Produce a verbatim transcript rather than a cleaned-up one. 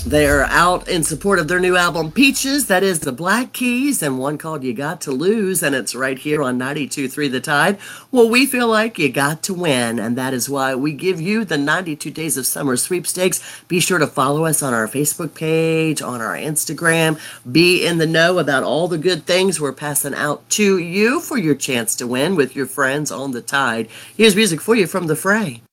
They are out in support of their new album, Peaches. That is the Black Keys, and one called You Got to Lose, and it's right here on ninety-two point three The Tide. Well, we feel like you got to win, and that is why we give you the ninety-two Days of Summer sweepstakes. Be sure to follow us on our Facebook page, on our Instagram. Be in the know about all the good things we're passing out to you for your chance to win with your friends on The Tide. Here's music for you from The Fray.